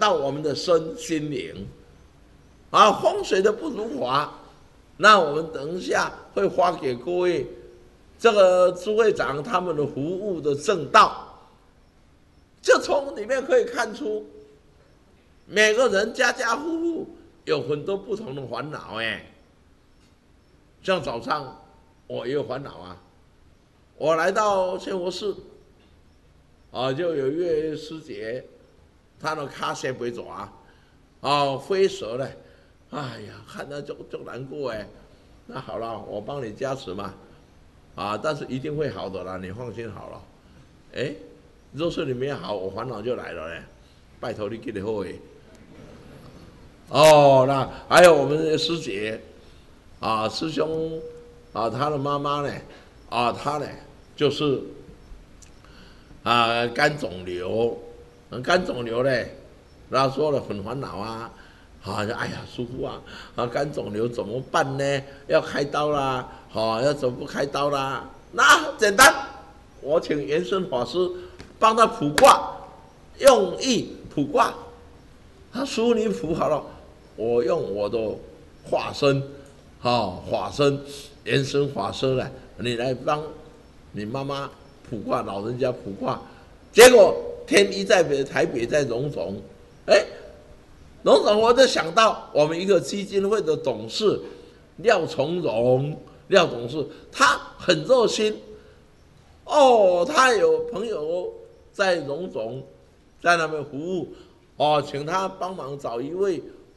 到我们的身心灵。啊，风水的不如法，那我们等一下会发给各位这个诸会长他们的服务的正道，就从里面可以看出，每个人家家户户有很多不同的烦恼像早上我也有烦恼啊，我来到千佛寺，就有一位师姐，她的卡线被抓，飞蛇了。哎呀，看到就难过那好了，我帮你加持嘛，但是一定会好的啦，你放心好了。若是你没好，我烦恼就来了嘞，拜托你给你好那还有我们的师姐，师兄，他的妈妈呢，他呢就是肝肿瘤，肝肿瘤呢，他说了很烦恼啊。哎呀，师父肝肿瘤怎么办呢？要开刀啦，要怎么开刀啦？那简单，我请延伸法师帮他卜卦，用意卜卦。师父你卜好了，我用我的化身，法身延伸法师来，你来帮你妈妈卜卦，老人家卜卦。结果天一在台北，在荣总，荣总，我就想到我们一个基金会的董事廖从荣，廖董事，他很热心他有朋友在荣总，在那边服务请他帮忙找一位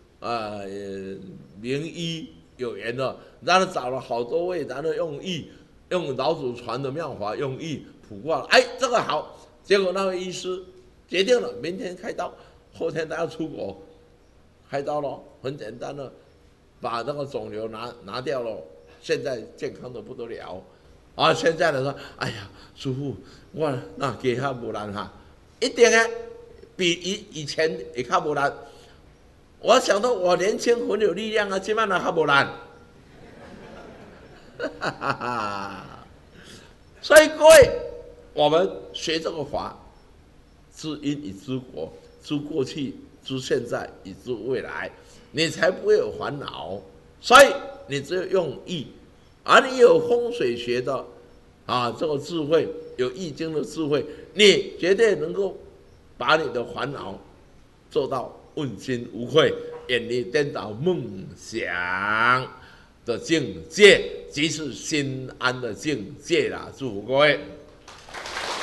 名医有缘的，然后找了好多位，然后用老祖传的妙法用意卜卦，这个好，结果那位医师决定了明天开刀，后天他要出国。开刀了，很简单的，把那个肿瘤拿掉了，现在健康的不得了，现在呢说，哎呀，师父，我那给他不难一定比以前也较不难。我想到我年轻很有力量啊，今晚呢较不难，所以各位，我们学这个法，知因以知果，知过去。知现在以知未来，你才不会有烦恼。所以你只有用意，而你有风水学的这个智慧，有易经的智慧，你绝对能够把你的烦恼做到问心无愧，远离颠倒梦想的境界，即是心安的境界啦！祝福各位。